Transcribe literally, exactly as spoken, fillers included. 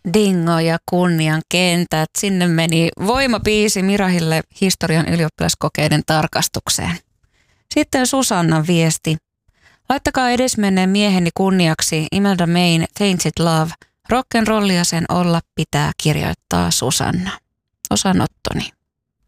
Dingo ja kunnian kentät. Sinne meni voimabiisi Mirahille historian ylioppilaskokeiden tarkastukseen. Sitten Susannan viesti. Laittakaa edesmenneen mieheni kunniaksi Imelda Mayn Tainted Love. Rock'n'rollia sen olla pitää kirjoittaa Susanna. Osanottoni.